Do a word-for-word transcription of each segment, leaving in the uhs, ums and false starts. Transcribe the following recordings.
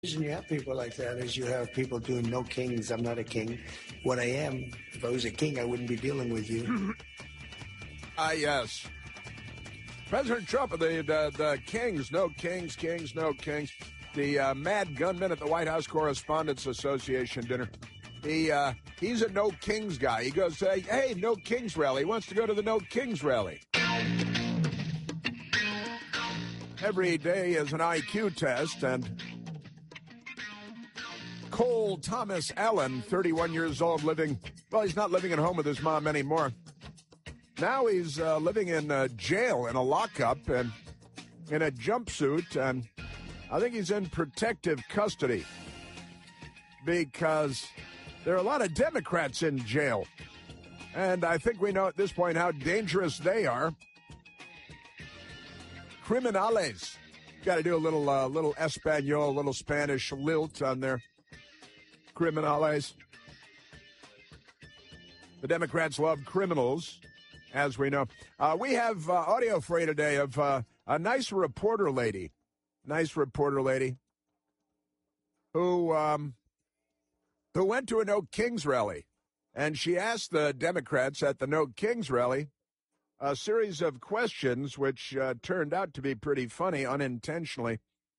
reason you have people like that is you have people doing no kings. I'm not a king. What I am, if I was a king, I wouldn't be dealing with you. Ah, yes. President Trump, the, the the kings, no kings, kings, no kings. The uh, mad gunman at the White House Correspondents Association dinner. He uh, he's a no kings guy. He goes, uh, hey, no kings rally. He wants to go to the no kings rally. Every day is an I Q test, and Cole Thomas Allen, thirty-one years old, living, well, he's not living at home with his mom anymore. Now he's uh, living in uh, jail, in a lockup, and in a jumpsuit, and I think he's in protective custody because there are a lot of Democrats in jail. And I think we know at this point how dangerous they are. Criminales. Got to do a little uh, little Espanol, a little Spanish lilt on there. Criminales. The Democrats love criminals, as we know. Uh, we have uh, audio for you today of uh, a nice reporter lady. Nice reporter lady who um, who went to a No Kings rally. And she asked the Democrats at the No Kings rally a series of questions which uh, turned out to be pretty funny unintentionally,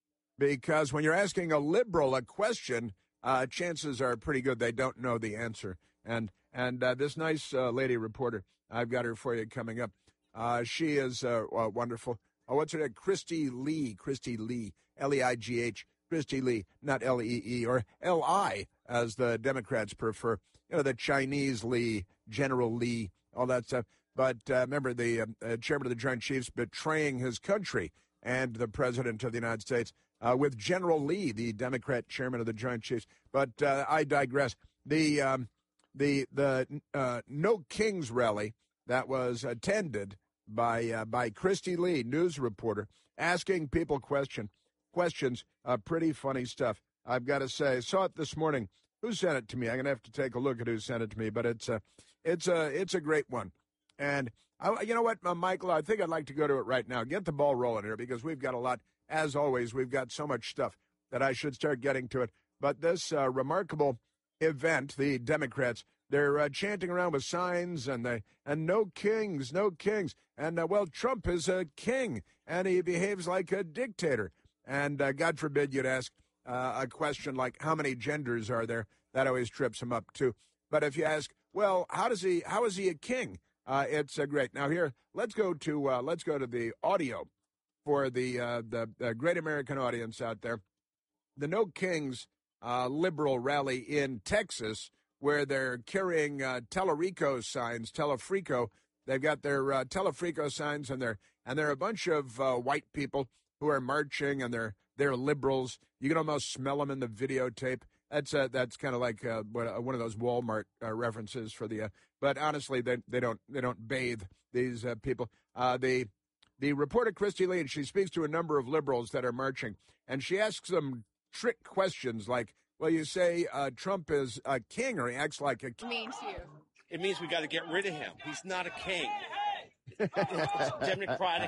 because when you're asking a liberal a question, uh, chances are pretty good they don't know the answer. And and uh, this nice uh, lady reporter, I've got her for you coming up. Uh, she is uh, uh, wonderful. Oh, what's her name? Christy Lee. Christy Lee. L E I G H. Christy Lee, not L E E, or L I, as the Democrats prefer. You know, the Chinese Lee, General Lee, all that stuff. But uh, remember, the uh, chairman of the Joint Chiefs betraying his country and the president of the United States uh, with General Lee, the Democrat chairman of the Joint Chiefs. But uh, I digress. The um, the the uh, No Kings rally that was attended by uh, by Christy Lee, news reporter, asking people question questions. Uh, pretty funny stuff, I've got to say. I saw it this morning. Who sent it to me? I'm going to have to take a look at who sent it to me. But it's a it's a it's a great one. And I, you know what, uh, Michael, I think I'd like to go to it right now. Get the ball rolling here, because we've got a lot. As always, we've got so much stuff that I should start getting to it. But this uh, remarkable event, the Democrats, they're uh, chanting around with signs, and they and no kings, no kings. And, uh, well, Trump is a king, and he behaves like a dictator. And uh, God forbid you'd ask uh, a question like, how many genders are there? That always trips him up, too. But if you ask, well, how does he? How is he a king? Uh, it's uh, great. Now here, let's go to uh, let's go to the audio for the uh, the, the great American audience out there. The No Kings uh, liberal rally in Texas, where they're carrying uh, Telerico signs, Telefrico. They've got their uh, Telefrico signs, and they're and they're a bunch of uh, white people who are marching, and they're they're liberals. You can almost smell them in the videotape. That's uh, that's kind of like uh, one of those Walmart uh, references for the. Uh, but honestly, they they don't they don't bathe these uh, people. Uh, the the reporter Christy Lee, and she speaks to a number of liberals that are marching, and she asks them trick questions like, "Well, you say uh, Trump is a king, or he acts like a king." Means to you. It means we got to get rid of him. He's not a king. It's a democratic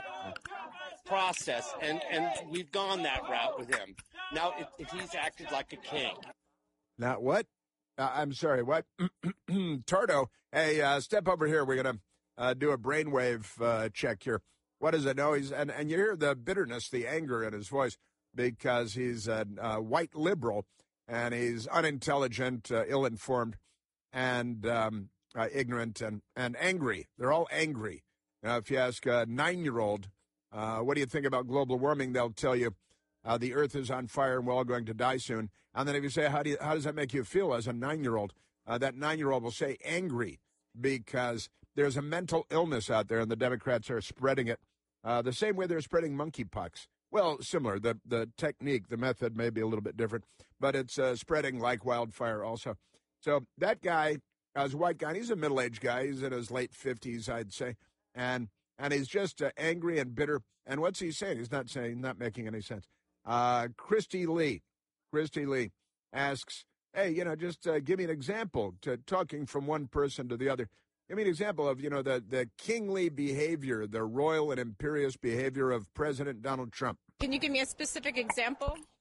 process, and, and we've gone that route with him. Now, if, if he's acted like a king. Now, what? Uh, I'm sorry, what? Tardo, hey, uh, step over here. We're going to uh, do a brainwave uh, check here. What is it? No, he's, and, and you hear the bitterness, the anger in his voice, because he's a, a white liberal, and he's unintelligent, uh, ill-informed, and um, uh, ignorant, and, and angry. They're all angry. Now, if you ask a nine-year-old, uh, what do you think about global warming, they'll tell you, Uh, the earth is on fire and we're all going to die soon. And then if you say, how do you, how does that make you feel as a nine-year-old? Uh, that nine-year-old will say angry, because there's a mental illness out there, and the Democrats are spreading it uh, the same way they're spreading monkeypox. Well, similar. The, the technique, the method may be a little bit different, but it's uh, spreading like wildfire also. So that guy, as a white guy, he's a middle-aged guy. He's in his late fifties, I'd say. And and he's just uh, angry and bitter. And what's he saying? He's not saying, not making any sense. Uh, Christy Lee, Christy Lee asks, hey, you know, just uh, give me an example to talking from one person to the other. Give me an example of, you know, the, the kingly behavior, the royal and imperious behavior of President Donald Trump. Can you give me a specific example?